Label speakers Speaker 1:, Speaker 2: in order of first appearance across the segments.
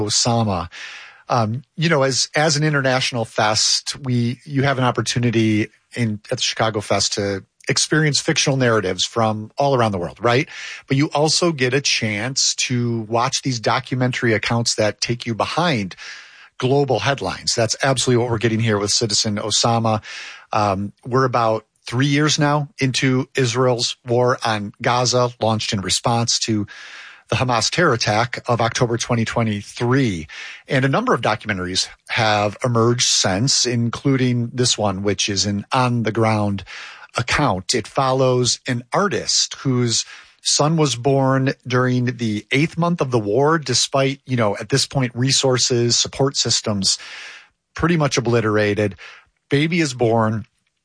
Speaker 1: Osama. As an international fest, you have an opportunity at the Chicago Fest to experience fictional narratives from all around the world, right? But you also get a chance to watch these documentary accounts that take you behind global headlines. That's absolutely what we're getting here with Citizen Osama. We're about 3 years now into Israel's war on Gaza, launched in response to the Hamas terror attack of October 2023. And a number of documentaries have emerged since, including this one, which is an on-the-ground account. It follows an artist whose son was born during the 8th month of the war, despite, at this point, resources, support systems pretty much obliterated. Baby is born,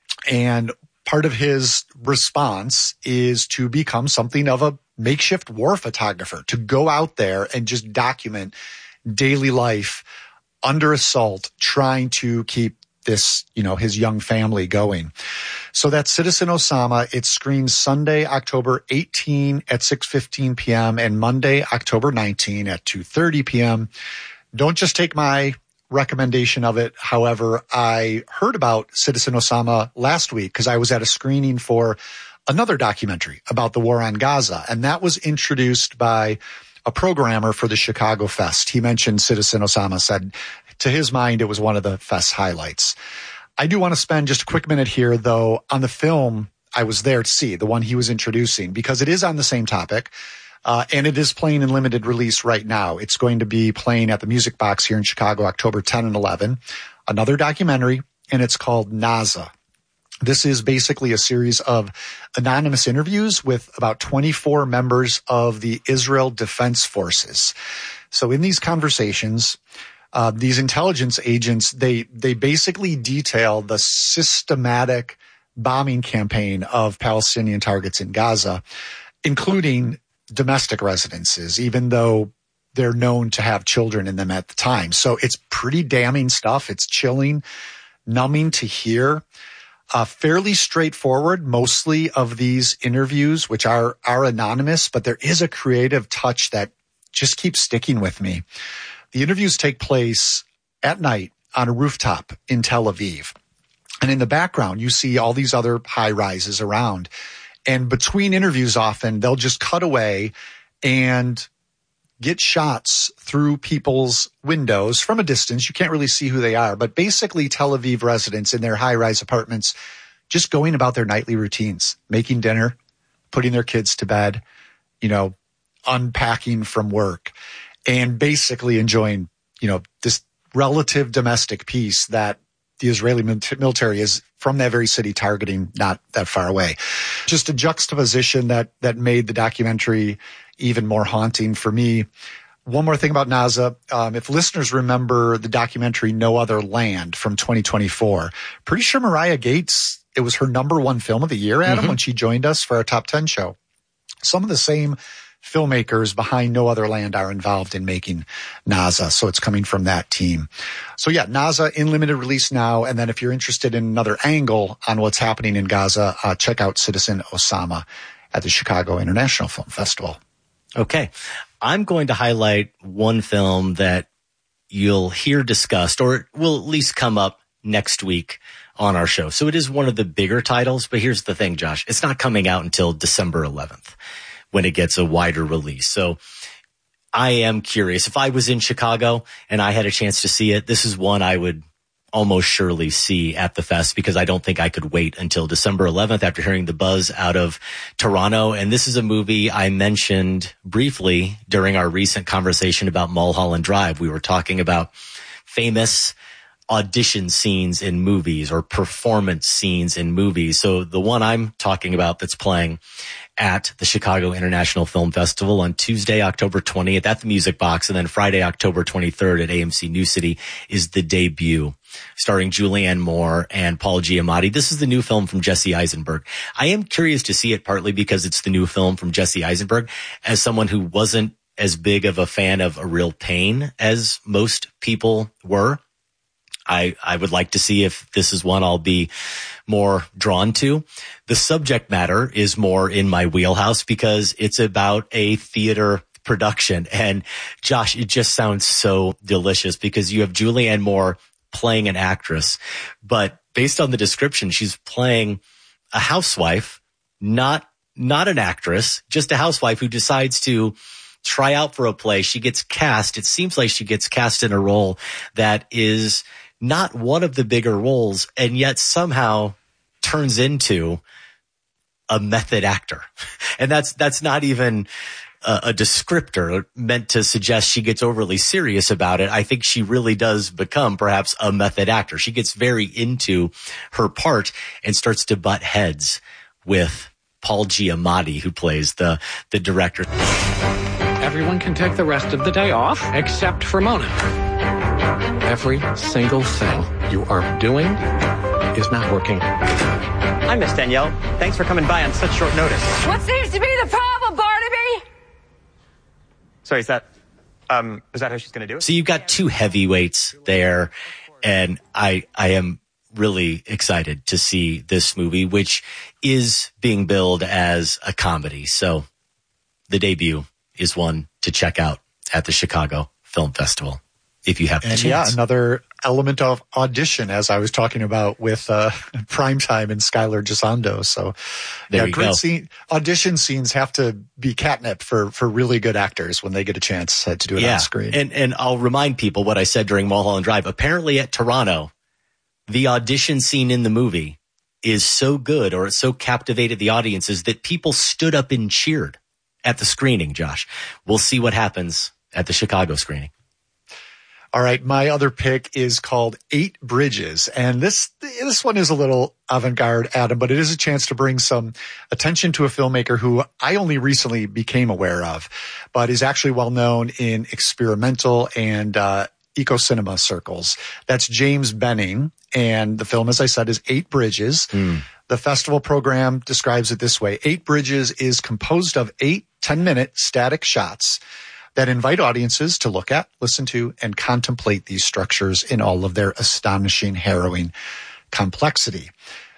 Speaker 1: and part of his response is to become something of a makeshift war photographer, to go out there and just document daily life under assault, trying to keep this, his young family going. So that's Citizen Osama. It screens Sunday, October 18 at 6:15 p.m. and Monday, October 19 at 2:30 p.m. Don't just take my recommendation of it. However, I heard about Citizen Osama last week because I was at a screening for another documentary about the war on Gaza, and that was introduced by a programmer for the Chicago Fest. He mentioned Citizen Osama, said to his mind it was one of the Fest highlights. I do want to spend just a quick minute here, though, on the film I was there to see, the one he was introducing, because it is on the same topic, and it is playing in limited release right now. It's going to be playing at the Music Box here in Chicago, October 10 and 11, another documentary, and it's called Naza. This is basically a series of anonymous interviews with about 24 members of the Israel Defense Forces. So in these conversations, these intelligence agents, they basically detail the systematic bombing campaign of Palestinian targets in Gaza, including domestic residences, even though they're known to have children in them at the time. So it's pretty damning stuff. It's chilling, numbing to hear. Fairly straightforward, mostly of these interviews, which are anonymous, but there is a creative touch that just keeps sticking with me. The interviews take place at night on a rooftop in Tel Aviv. And in the background, you see all these other high rises around. And between interviews, often they'll just cut away and get shots through people's windows from a distance. You can't really see who they are, but basically Tel Aviv residents in their high-rise apartments just going about their nightly routines, making dinner, putting their kids to bed, unpacking from work, and basically enjoying, this relative domestic peace that the Israeli military is from that very city targeting not that far away. Just a juxtaposition that made the documentary even more haunting for me. One more thing about Naza. If listeners remember the documentary No Other Land from 2024, pretty sure Mariah Gates, it was her number one film of the year, Adam, when she joined us for our Top 10 show. Some of the same filmmakers behind No Other Land are involved in making Naza, so it's coming from that team. So yeah, Naza in limited release now, and then if you're interested in another angle on what's happening in Gaza, check out Citizen Osama at the Chicago International Film Festival.
Speaker 2: Okay. I'm going to highlight one film that you'll hear discussed, or it will at least come up next week on our show. So it is one of the bigger titles, but here's the thing, Josh. It's not coming out until December 11th when it gets a wider release. So I am curious. If I was in Chicago and I had a chance to see it, this is one I would almost surely see at the fest, because I don't think I could wait until December 11th after hearing the buzz out of Toronto. And this is a movie I mentioned briefly during our recent conversation about Mulholland Drive. We were talking about famous audition scenes in movies or performance scenes in movies. So the one I'm talking about that's playing at the Chicago International Film Festival on Tuesday, October 20th at the Music Box, and then Friday, October 23rd at AMC New City is The Debut, starring Julianne Moore and Paul Giamatti. This is the new film from Jesse Eisenberg. I am curious to see it partly because it's the new film from Jesse Eisenberg. As someone who wasn't as big of a fan of A Real Pain as most people were, I would like to see if this is one I'll be more drawn to. The subject matter is more in my wheelhouse because it's about a theater production. And Josh, it just sounds so delicious because you have Julianne Moore playing an actress, but based on the description, she's playing a housewife, not an actress, just a housewife who decides to try out for a play. She gets cast. It seems like she gets cast in a role that is not one of the bigger roles, and yet somehow turns into a method actor. And that's not even a descriptor meant to suggest she gets overly serious about it. I think she really does become perhaps a method actor. She gets very into her part and starts to butt heads with Paul Giamatti, who plays the director.
Speaker 3: Everyone can take the rest of the day off, except for Mona. Every single thing you are doing is not working.
Speaker 4: Hi, Miss Danielle. Thanks for coming by on such short notice.
Speaker 5: What seems to be the problem, Barnaby?
Speaker 4: Sorry, is that how she's going to do it?
Speaker 2: So you've got two heavyweights there, and I am really excited to see this movie, which is being billed as a comedy. So the debut is one to check out at the Chicago Film Festival if you have the chance.
Speaker 1: Yeah, another element of audition, as I was talking about with Primetime and Skylar Gisondo. So
Speaker 2: there you go.
Speaker 1: Audition scenes have to be catnip for really good actors when they get a chance to do it on screen.
Speaker 2: And I'll remind people what I said during Mulholland Drive. Apparently at Toronto, the audition scene in the movie is so good, or it so captivated the audiences, that people stood up and cheered at the screening, Josh. We'll see what happens at the Chicago screening.
Speaker 1: All right, my other pick is called Eight Bridges, and this one is a little avant-garde, Adam, but it is a chance to bring some attention to a filmmaker who I only recently became aware of, but is actually well known in experimental and eco-cinema circles. That's James Benning, and the film, as I said, is Eight Bridges. The festival program describes it this way. Eight Bridges is composed of 8 10-minute static shots that invite audiences to look at, listen to, and contemplate these structures in all of their astonishing, harrowing complexity.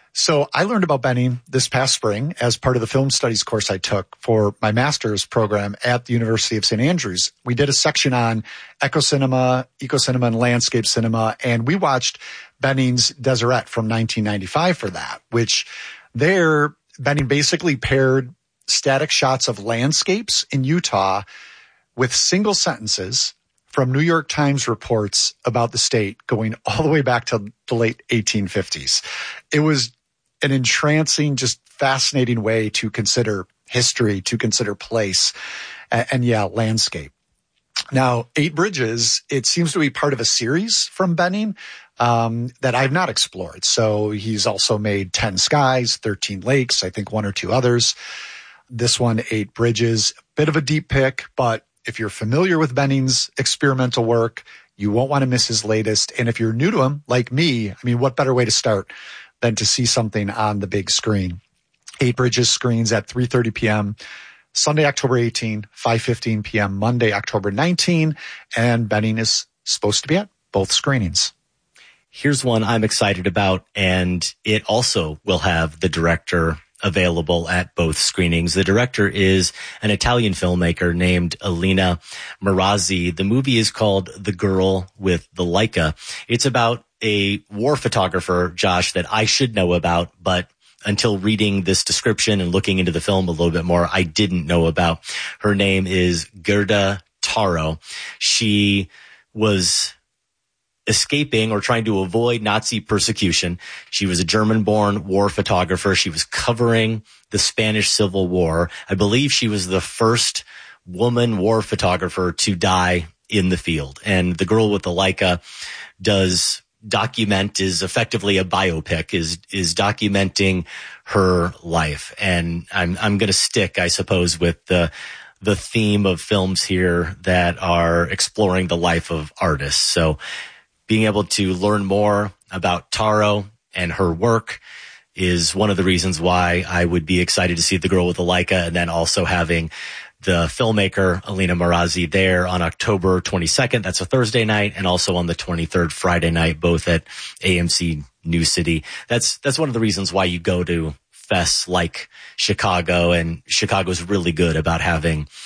Speaker 1: So I learned about Benning this past spring as part of the film studies course I took for my master's program at the University of St. Andrews. We did a section on eco-cinema, and landscape cinema, and we watched Benning's Deseret from 1995 for that, which there, Benning basically paired static shots of landscapes in Utah with single sentences from New York Times reports about the state going all the way back to the late 1850s. It was an entrancing, just fascinating way to consider history, to consider place, and landscape. Now, Eight Bridges, it seems to be part of a series from Benning that I've not explored. So he's also made 10 Skies, 13 Lakes, I think one or two others. This one, Eight Bridges, bit of a deep pick, but if you're familiar with Benning's experimental work, you won't want to miss his latest. And if you're new to him, like me, I mean, what better way to start than to see something on the big screen? Eight Bridges screens at 3:30 p.m. Sunday, October 18, 5:15 p.m. Monday, October 19, and Benning is supposed to be at both screenings.
Speaker 2: Here's one I'm excited about, and it also will have the director available at both screenings. The director is an Italian filmmaker named Elena Marazzi. The movie is called The Girl with the Leica. It's about a war photographer, Josh, that I should know about, but until reading this description and looking into the film a little bit more, I didn't know about. Her name is Gerda Taro. She was escaping or trying to avoid Nazi persecution. She was a German-born war photographer. She was covering the Spanish Civil War. I believe she was the first woman war photographer to die in the field. And The Girl with the Leica is effectively a biopic, is documenting her life. And I'm going to stick, I suppose, with the theme of films here that are exploring the life of artists. So being able to learn more about Taro and her work is one of the reasons why I would be excited to see The Girl with the Leica, and then also having the filmmaker Elena Marazzi there on October 22nd. That's a Thursday night, and also on the 23rd, Friday night, both at AMC New City. That's one of the reasons why you go to fests like Chicago, and Chicago's really good about having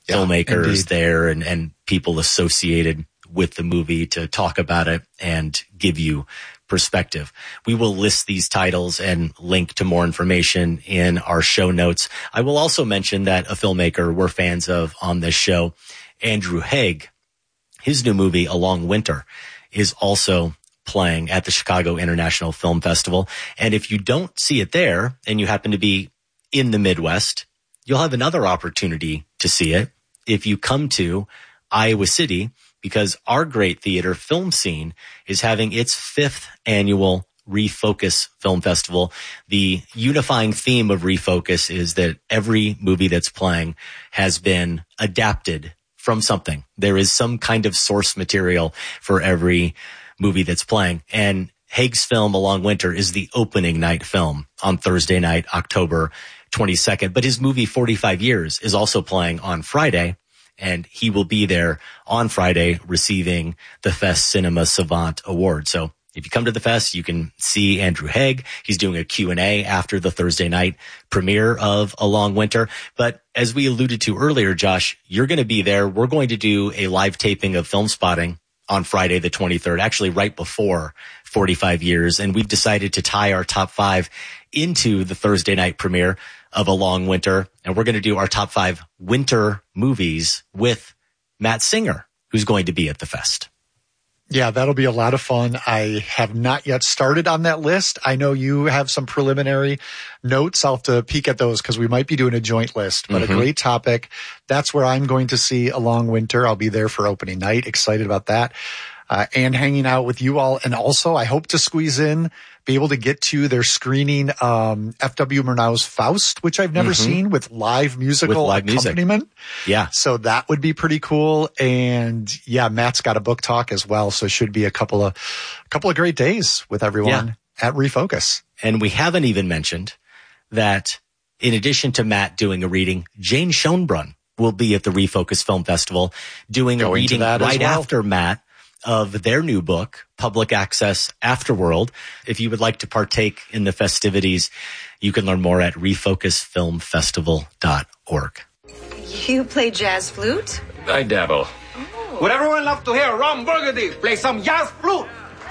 Speaker 2: filmmakers
Speaker 1: indeed.
Speaker 2: there and people associated with the movie to talk about it and give you perspective. We will list these titles and link to more information in our show notes. I will also mention that a filmmaker we're fans of on this show, Andrew Haigh, his new movie, A Long Winter, is also playing at the Chicago International Film Festival. And if you don't see it there and you happen to be in the Midwest, you'll have another opportunity to see it if you come to Iowa City, because our great theater Film Scene is having its 5th annual Refocus Film Festival. The unifying theme of Refocus is that every movie that's playing has been adapted from something. There is some kind of source material for every movie that's playing. And Haigh's film, A Long Winter, is the opening night film on Thursday night, October 22nd. But his movie, 45 Years, is also playing on Friday. And he will be there on Friday receiving the Fest Cinema Savant Award. So if you come to the Fest, you can see Andrew Haigh. He's doing a Q&A after the Thursday night premiere of A Long Winter. But as we alluded to earlier, Josh, you're going to be there. We're going to do a live taping of Film Spotting on Friday the 23rd, actually right before 45 Years. And we've decided to tie our top 5 into the Thursday night premiere of A Long Winter. And we're going to do our top 5 winter movies with Matt Singer, who's going to be at the Fest.
Speaker 1: Yeah, that'll be a lot of fun. I have not yet started on that list. I know you have some preliminary notes. I'll have to peek at those because we might be doing a joint list, but a great topic. That's where I'm going to see A Long Winter. I'll be there for opening night. Excited about that. And hanging out with you all. And also I hope to squeeze in, be able to get to their screening, F.W. Murnau's Faust, which I've never seen, with live musical accompaniment.
Speaker 2: Yeah.
Speaker 1: So that would be pretty cool. And yeah, Matt's got a book talk as well. So it should be a couple of great days with everyone at Refocus.
Speaker 2: And we haven't even mentioned that in addition to Matt doing a reading, Jane Schoenbrunn will be at the Refocus Film Festival doing a reading right after Matt of their new book, Public Access Afterworld. If you would like to partake in the festivities, you can learn more at refocusfilmfestival.org.
Speaker 6: You play jazz flute?
Speaker 7: I dabble.
Speaker 8: Would everyone love to hear Ron Burgundy play some jazz flute?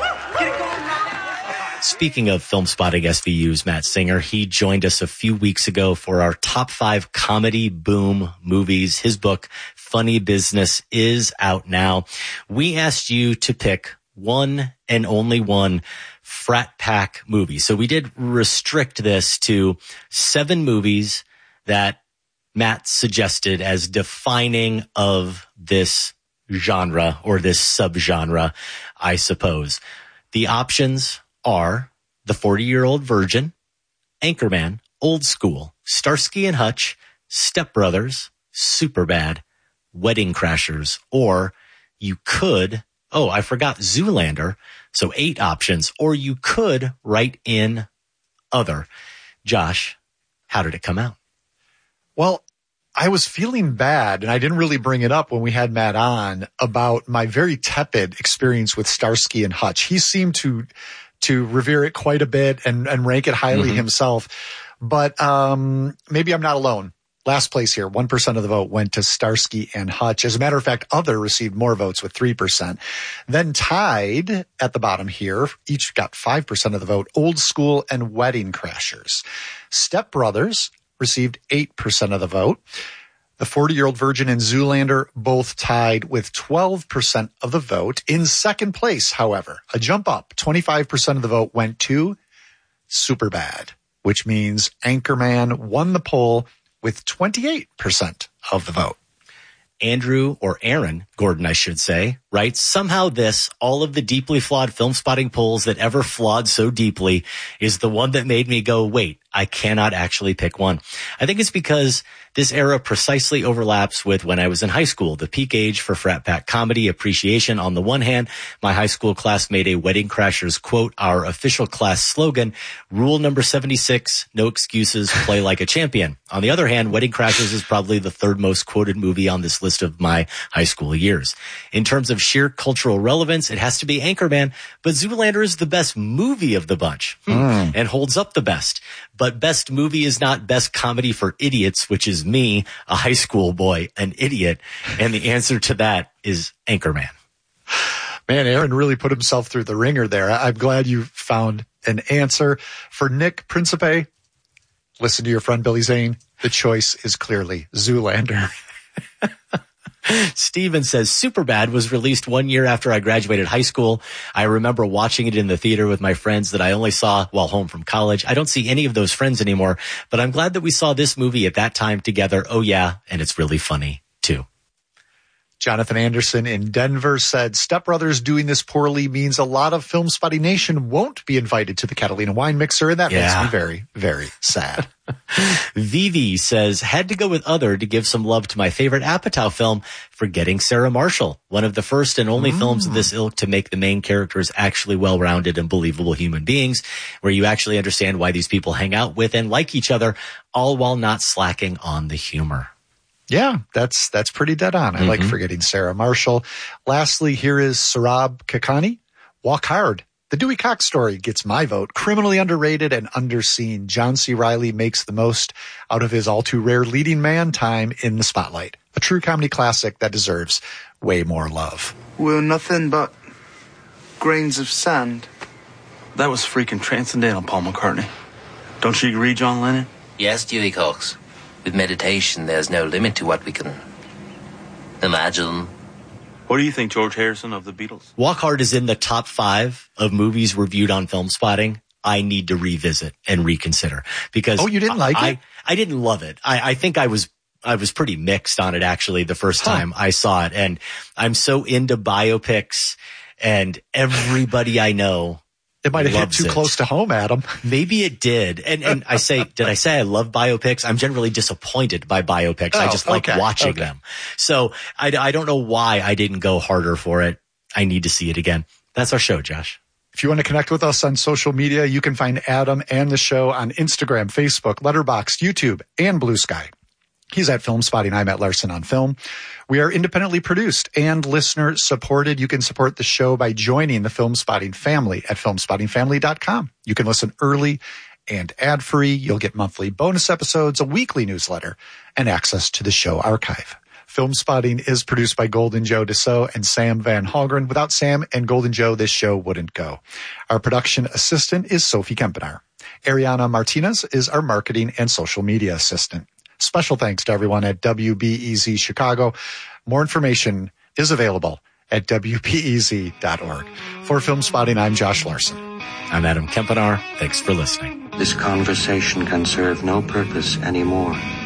Speaker 2: Speaking of Film Spotting SVU's Matt Singer, he joined us a few weeks ago for our top 5 comedy boom movies. His book, Funny Business, is out now. We asked you to pick one and only one frat pack movie. So we did restrict this to 7 movies that Matt suggested as defining of this genre or this subgenre, I suppose. The options are The 40-Year-Old Virgin, Anchorman, Old School, Starsky and Hutch, Step Brothers, Superbad, Wedding Crashers, or you could, I forgot Zoolander. So 8 options, or you could write in other. Josh, how did it come out?
Speaker 1: Well, I was feeling bad, and I didn't really bring it up when we had Matt on, about my very tepid experience with Starsky and Hutch. He seemed to revere it quite a bit and rank it highly himself. But maybe I'm not alone. Last place here, 1% of the vote went to Starsky and Hutch. As a matter of fact, Other received more votes with 3%. Then tied at the bottom here, each got 5% of the vote, Old School and Wedding Crashers. Step Brothers received 8% of the vote. The 40-Year-Old Virgin and Zoolander both tied with 12% of the vote. In second place, however, a jump up, 25% of the vote went to Superbad, which means Anchorman won the poll with 28% of the vote.
Speaker 2: Andrew, or Aaron Gordon, I should say, writes, somehow this, all of the deeply flawed Film Spotting polls that ever flawed so deeply, is the one that made me go, wait, I cannot actually pick one. I think it's because this era precisely overlaps with when I was in high school, the peak age for frat pack comedy appreciation. On the one hand, my high school class made a Wedding Crashers quote our official class slogan, rule number 76, no excuses, play like a champion. On the other hand, Wedding Crashers is probably the 3rd most quoted movie on this list of my high school years. In terms of sheer cultural relevance, it has to be Anchorman, but Zoolander is the best movie of the bunch and holds up the best. But but best movie is not best comedy for idiots, which is me, a high school boy, an idiot. And the answer to that is Anchorman.
Speaker 1: Man, Aaron really put himself through the ringer there. I'm glad you found an answer. For Nick Principe, listen to your friend Billy Zane. The choice is clearly Zoolander.
Speaker 2: Steven says, Superbad was released 1 year after I graduated high school. I remember watching it in the theater with my friends that I only saw while home from college. I don't see any of those friends anymore, but I'm glad that we saw this movie at that time together. Oh yeah, and it's really funny too.
Speaker 1: Jonathan Anderson in Denver said, Step Brothers doing this poorly means a lot of Film Spotty Nation won't be invited to the Catalina Wine Mixer, and that makes me very, very sad.
Speaker 2: Vivi says, had to go with Other to give some love to my favorite Apatow film, Forgetting Sarah Marshall, one of the first and only films of this ilk to make the main characters actually well-rounded and believable human beings, where you actually understand why these people hang out with and like each other, all while not slacking on the humor.
Speaker 1: Yeah, that's pretty dead on. I like Forgetting Sarah Marshall. Lastly, here is Sarab Kakani. Walk Hard. The Dewey Cox story gets my vote. Criminally underrated and underseen. John C. Reilly makes the most out of his all too rare leading man time in the spotlight. A true comedy classic that deserves way more love.
Speaker 7: We're nothing but grains of sand.
Speaker 9: That was freaking transcendental, Paul McCartney. Don't you agree, John Lennon?
Speaker 10: Yes, Dewey Cox. With meditation, there's no limit to what we can imagine.
Speaker 9: What do you think, George Harrison of the Beatles?
Speaker 2: Walk Hard is in the top 5 of movies reviewed on Film Spotting. I need to revisit and reconsider because
Speaker 1: you didn't like it?
Speaker 2: I didn't love it. I think I was pretty mixed on it actually the first time I saw it, and I'm so into biopics and everybody I know.
Speaker 1: It might have hit too close to home, Adam.
Speaker 2: Maybe it did. And did I say I love biopics? I'm generally disappointed by biopics. I just like watching them. So I don't know why I didn't go harder for it. I need to see it again. That's our show, Josh.
Speaker 1: If you want to connect with us on social media, you can find Adam and the show on Instagram, Facebook, Letterboxd, YouTube, and Blue Sky. He's at Film Spotting. I'm at Larson on Film. We are independently produced and listener supported. You can support the show by joining the Film Spotting family at filmspottingfamily.com. You can listen early and ad-free. You'll get monthly bonus episodes, a weekly newsletter, and access to the show archive. Film Spotting is produced by Golden Joe Dassault and Sam Van Hallgren. Without Sam and Golden Joe, this show wouldn't go. Our production assistant is Sophie Kempenaar. Ariana Martinez is our marketing and social media assistant. Special thanks to everyone at WBEZ Chicago. More information is available at WBEZ.org. For Film Spotting, I'm Josh Larson.
Speaker 2: I'm Adam Kempenaar. Thanks for listening.
Speaker 11: This conversation can serve no purpose anymore.